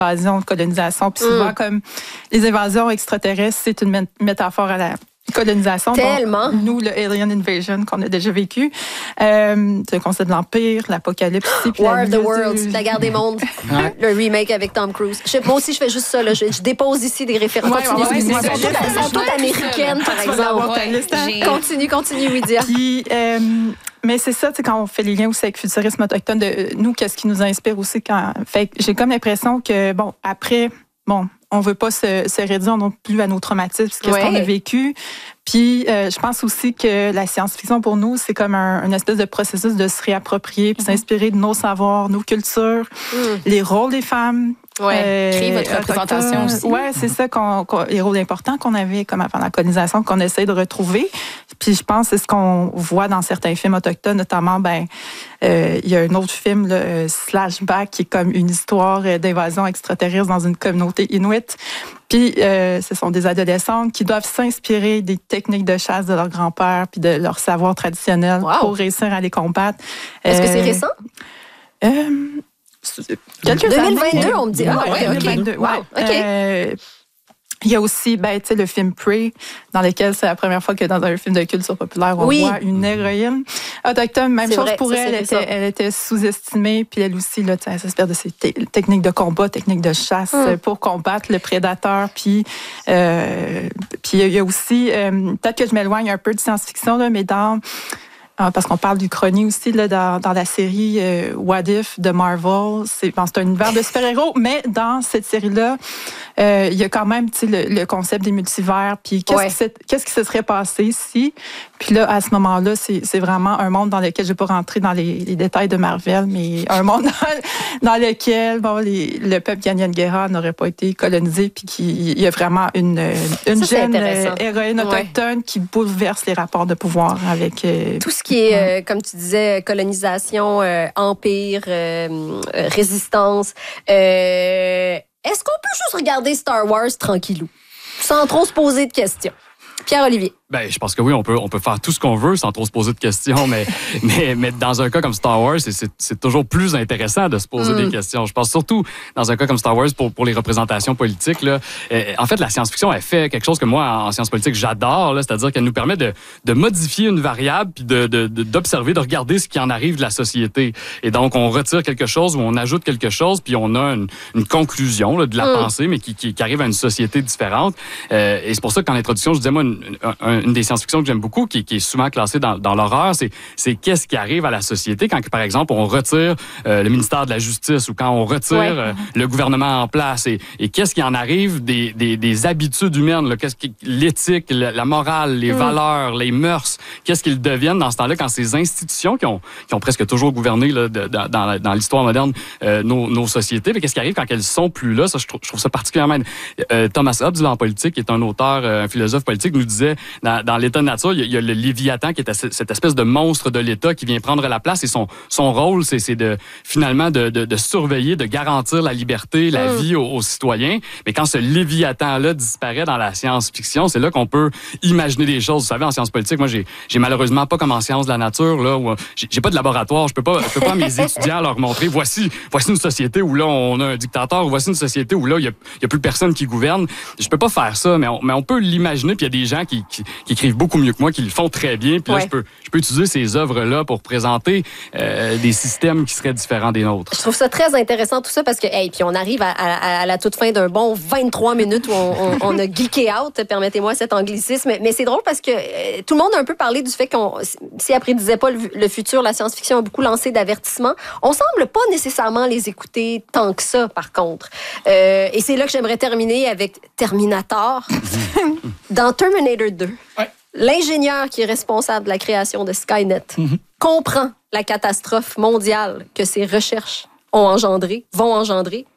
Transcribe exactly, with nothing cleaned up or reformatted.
invasion, colonisation, puis souvent, mm. comme les invasions extraterrestres, c'est une mé- métaphore à la colonisation. Tellement. Donc, nous, le Alien Invasion qu'on a déjà vécu, euh, c'est le concept de l'Empire, l'Apocalypse. Puis War la of the Worlds, du... la guerre des mondes, le remake avec Tom Cruise. Je, moi aussi, je fais juste ça. Là. Je, je dépose ici des références. Ouais, continue, ouais, ouais, ouais, elles sont, toutes, sont toutes américaines, par exemple. Ouais, continue, continue, Widia. Puis, euh, mais c'est ça, tu sais, quand on fait les liens aussi avec le futurisme autochtone, de nous, qu'est-ce qui nous inspire aussi quand. Fait que j'ai comme l'impression que, bon, après, bon, on veut pas se, se réduire non plus à nos traumatismes, ce ouais. qu'on a vécu. Puis, euh, je pense aussi que la science-fiction, pour nous, c'est comme un, une espèce de processus de se réapproprier, puis mm-hmm. s'inspirer de nos savoirs, nos cultures, mm. les rôles des femmes. Oui, euh, créer votre représentation aussi. Oui, c'est ça, qu'on, qu'on, les rôles importants qu'on avait comme avant la colonisation, qu'on essaie de retrouver. Puis je pense que c'est ce qu'on voit dans certains films autochtones, notamment, ben, euh, il y a un autre film, là, Slashback, qui est comme une histoire d'invasion extraterrestre dans une communauté inuit. Puis euh, ce sont des adolescentes qui doivent s'inspirer des techniques de chasse de leur grand-père puis de leur savoir traditionnel wow. pour réussir à les combattre. Est-ce euh, que c'est récent? Euh, deux mille vingt-deux, on me dit. Ah, ouais, ouais, deux mille vingt-deux, wow, ouais. OK. Euh, il y a aussi, ben, tu sais, le film Prey, dans lequel c'est la première fois que dans un film de culture populaire, on oui. voit une héroïne autochtone. Même c'est chose vrai, pour ça, elle, elle était, elle était sous-estimée, puis elle aussi, là, elle s'espère de ses t- techniques de combat, techniques de chasse mm. pour combattre le prédateur. Puis, euh, puis il y a aussi, euh, peut-être que je m'éloigne un peu de science-fiction, là, mais dans... Parce qu'on parle d'Uchronie aussi là, dans, dans la série euh, What If de Marvel. C'est, bon, c'est un univers de super-héros, mais dans cette série-là, euh, il y a quand même le, le concept des multivers. Puis qu'est-ce, ouais. qui qu'est-ce qui se serait passé si... Puis là, à ce moment-là, c'est, c'est vraiment un monde dans lequel je ne vais pas rentrer dans les, les détails de Marvel, mais un monde dans, dans lequel bon, les, le peuple Kanien'kehá:ka n'aurait pas été colonisé, puis qu'il y a vraiment une, une Ça, jeune héroïne autochtone ouais. qui bouleverse les rapports de pouvoir avec... Euh, Tout ce qui est, euh, comme tu disais, colonisation, euh, empire, euh, euh, résistance. Euh, est-ce qu'on peut juste regarder Star Wars tranquillou, sans trop se poser de questions? Pierre-Olivier. Ben, je pense que oui, on peut, on peut faire tout ce qu'on veut sans trop se poser de questions, mais, mais, mais dans un cas comme Star Wars, c'est, c'est, c'est toujours plus intéressant de se poser mm. des questions. Je pense surtout dans un cas comme Star Wars pour, pour les représentations politiques. Là. Euh, en fait, la science-fiction, elle fait quelque chose que moi, en sciences politiques, j'adore, là, c'est-à-dire qu'elle nous permet de, de modifier une variable puis de, de, de, d'observer, de regarder ce qui en arrive de la société. Et donc, on retire quelque chose ou on ajoute quelque chose puis on a une, une conclusion là, de la mm. pensée, mais qui, qui, qui arrive à une société différente. Euh, et c'est pour ça qu'en introduction, je disais, moi, une, une, une des science-fiction que j'aime beaucoup, qui, qui est souvent classée dans, dans l'horreur, c'est, c'est qu'est-ce qui arrive à la société quand, par exemple, on retire euh, le ministère de la Justice ou quand on retire ouais. euh, le gouvernement en place et, et qu'est-ce qui en arrive des, des, des habitudes humaines, là, qu'est-ce qui, l'éthique, la, la morale, les mm. valeurs, les mœurs, qu'est-ce qu'ils deviennent dans ce temps-là quand ces institutions qui ont, qui ont presque toujours gouverné là, de, de, dans, dans l'histoire moderne euh, nos, nos sociétés, mais qu'est-ce qui arrive quand elles sont plus là? Ça, je, trouve, je trouve ça particulièrement... Euh, Thomas Hobbes, là, en politique, qui est un auteur, euh, un philosophe politique, nous disait dans, dans l'état de nature, il y, a, il y a le Léviathan qui est cette espèce de monstre de l'État qui vient prendre la place et son, son rôle, c'est, c'est de finalement de, de, de surveiller, de garantir la liberté, la mmh. vie aux, aux citoyens. Mais quand ce Léviathan-là disparaît dans la science-fiction, c'est là qu'on peut imaginer des choses. Vous savez, en sciences politiques, moi, j'ai, j'ai malheureusement pas comme en sciences de la nature, là, où j'ai, j'ai pas de laboratoire, je peux pas, je peux pas à mes étudiants leur montrer, voici, voici une société où là, on a un dictateur, ou voici une société où là, il y a, il y a plus personne qui gouverne. Je peux pas faire ça, mais on, mais on peut l'imaginer, puis il y a des gens qui, qui, qui écrivent beaucoup mieux que moi, qui le font très bien. Puis là, ouais. je, peux, je peux utiliser ces œuvres-là pour présenter euh, des systèmes qui seraient différents des nôtres. Je trouve ça très intéressant tout ça parce que, hey, puis on arrive à, à, à la toute fin d'un bon vingt-trois minutes où on, on, on a geeké out, permettez-moi cet anglicisme. Mais, mais c'est drôle parce que euh, tout le monde a un peu parlé du fait qu'on, si après disait pas le, le futur, la science-fiction a beaucoup lancé d'avertissements. On semble pas nécessairement les écouter tant que ça, par contre. Euh, et c'est là que j'aimerais terminer avec Terminator. Dans Terminator deux. Ouais. L'ingénieur qui est responsable de la création de Skynet mm-hmm. comprend la catastrophe mondiale que ses recherches ont engendré, vont engendrer,